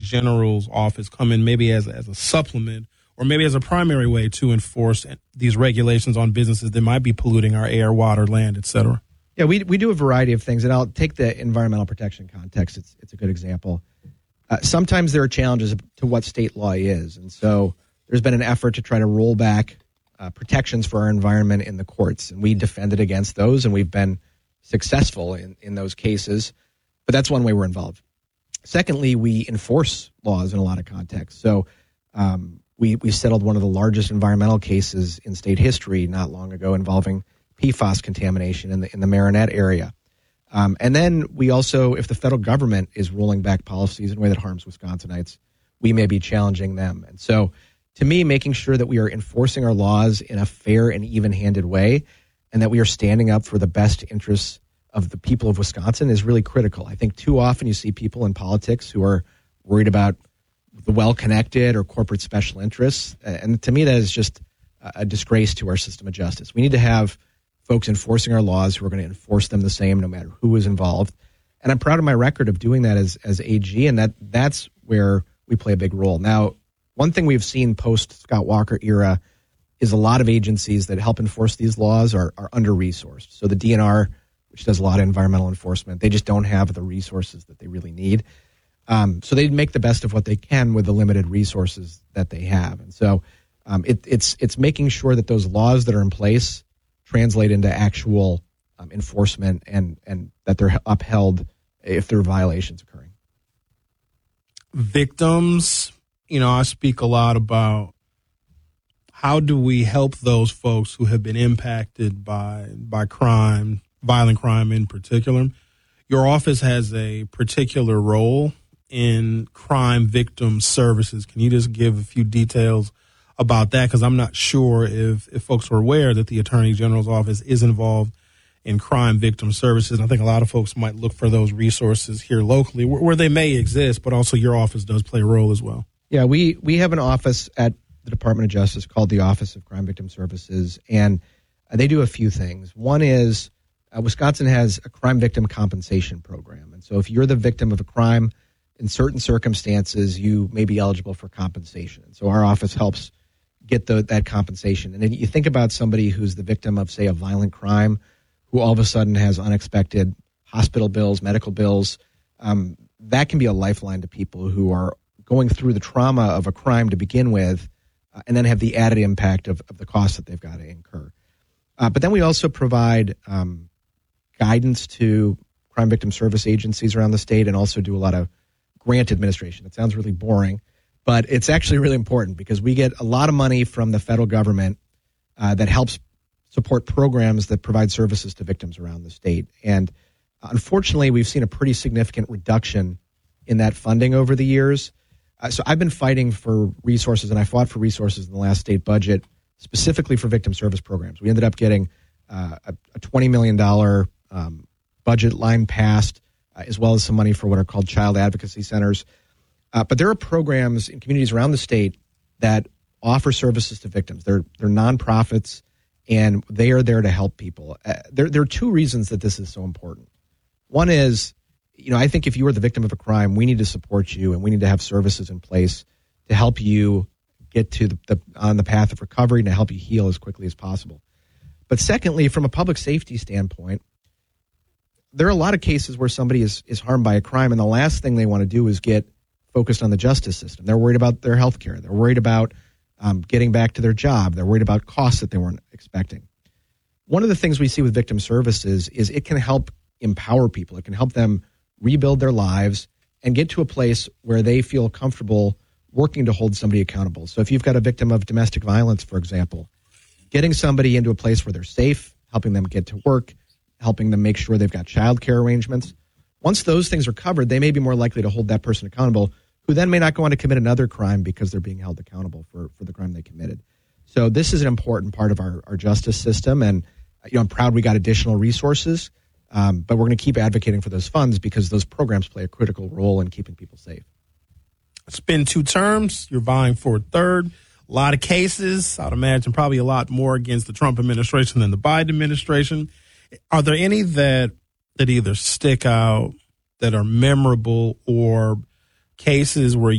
General's office come in maybe as a supplement or maybe as a primary way to enforce these regulations on businesses that might be polluting our air, water, land, et cetera? Yeah, we do a variety of things, and I'll take the environmental protection context. It's a good example. Sometimes there are challenges to what state law is, and so there's been an effort to try to roll back protections for our environment in the courts, and we defended against those, and we've been successful in those cases, but that's one way we're involved. Secondly, we enforce laws in a lot of contexts. So we settled one of the largest environmental cases in state history not long ago involving PFAS contamination in the Marinette area. And then we also, if the federal government is rolling back policies in a way that harms Wisconsinites, we may be challenging them. And so to me, making sure that we are enforcing our laws in a fair and even-handed way and that we are standing up for the best interests of the people of Wisconsin is really critical. I think too often you see people in politics who are worried about the well-connected or corporate special interests. And to me, that is just a disgrace to our system of justice. We need to have folks enforcing our laws who are going to enforce them the same no matter who is involved. And I'm proud of my record of doing that as AG, and that's where we play a big role. Now, one thing we've seen post-Scott Walker era is a lot of agencies that help enforce these laws are under-resourced. So the DNR, which does a lot of environmental enforcement, they just don't have the resources that they really need. So they make the best of what they can with the limited resources that they have. And so it's making sure that those laws that are in place translate into actual enforcement and that they're upheld if there are violations occurring. Victims, I speak a lot about how do we help those folks who have been impacted by crime, violent crime in particular. Your office has a particular role in crime victim services. Can you just give a few details about that? Because I'm not sure if folks are aware that the Attorney General's office is involved in crime victim services. And I think a lot of folks might look for those resources here locally where they may exist, but also your office does play a role as well. Yeah, we have an office at the Department of Justice called the Office of Crime Victim Services, and they do a few things. One is Wisconsin has a crime victim compensation program. And so if you're the victim of a crime, in certain circumstances, you may be eligible for compensation. And so our office helps get that compensation. And then you think about somebody who's the victim of, say, a violent crime, who all of a sudden has unexpected hospital bills, medical bills. That can be a lifeline to people who are going through the trauma of a crime to begin with, and then have the added impact of the costs that they've got to incur. But then we also provide guidance to crime victim service agencies around the state and also do a lot of grant administration. It sounds really boring, but it's actually really important because we get a lot of money from the federal government that helps support programs that provide services to victims around the state. And unfortunately, we've seen a pretty significant reduction in that funding over the years. So I've been fighting for resources, and I fought for resources in the last state budget specifically for victim service programs. We ended up getting a $20 million budget line passed, as well as some money for what are called child advocacy centers. But there are programs in communities around the state that offer services to victims. They're nonprofits, and they are there to help people. There are two reasons that this is so important. One is, I think if you are the victim of a crime, we need to support you, and we need to have services in place to help you get to on the path of recovery and to help you heal as quickly as possible. But secondly, from a public safety standpoint, there are a lot of cases where somebody is harmed by a crime, and the last thing they want to do is get focused on the justice system. They're worried about their health care. They're worried about getting back to their job. They're worried about costs that they weren't expecting. One of the things we see with victim services is it can help empower people. It can help them rebuild their lives and get to a place where they feel comfortable working to hold somebody accountable. So if you've got a victim of domestic violence, for example, getting somebody into a place where they're safe, helping them get to work, helping them make sure they've got child care arrangements. Once those things are covered, they may be more likely to hold that person accountable, who then may not go on to commit another crime because they're being held accountable for the crime they committed. So this is an important part of our justice system, and I'm proud we got additional resources, but we're going to keep advocating for those funds because those programs play a critical role in keeping people safe. It's been 2 terms. You're vying for a third. A lot of cases. I'd imagine probably a lot more against the Trump administration than the Biden administration. Are there any that either stick out, that are memorable, or cases where